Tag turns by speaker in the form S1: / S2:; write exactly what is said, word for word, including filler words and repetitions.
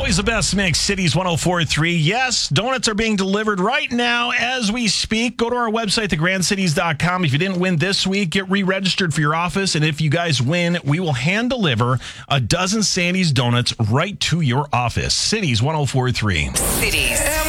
S1: Always the best mix, Cities one oh four point three. Yes, donuts are being delivered right now as we speak. Go to our website, the grand cities dot com. If you didn't win this week, get re-registered for your office. And if you guys win, we will hand deliver a dozen Sandy's donuts right to your office. Cities one oh four point three.
S2: Cities.